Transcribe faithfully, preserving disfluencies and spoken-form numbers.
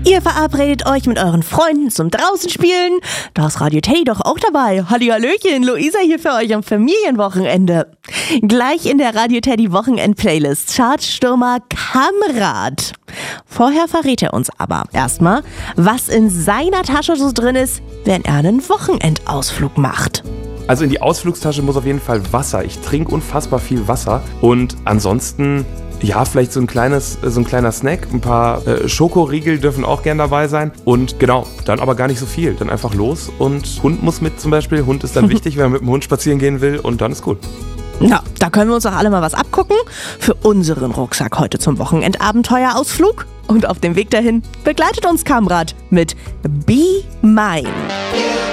Ihr verabredet euch mit euren Freunden zum Draußenspielen. Da ist Radio Teddy doch auch dabei. Hallihallöchen, Luisa hier für euch am Familienwochenende. Gleich in der Radio Teddy Wochenend-Playlist Chartstürmer Kamrat. Vorher verrät er uns aber erstmal, was in seiner Tasche so drin ist, wenn er einen Wochenendausflug macht. Also in die Ausflugstasche muss auf jeden Fall Wasser. Ich trinke unfassbar viel Wasser und ansonsten, ja, vielleicht so ein kleines, so ein kleiner Snack, ein paar äh, Schokoriegel dürfen auch gern dabei sein und genau, dann aber gar nicht so viel. Dann einfach los und Hund muss mit zum Beispiel. Hund ist dann wichtig, wenn man mit dem Hund spazieren gehen will und dann ist gut. Na, da können wir uns auch alle mal was abgucken für unseren Rucksack heute zum Wochenendabenteuerausflug. Und auf dem Weg dahin begleitet uns Kamrat mit Be Mine.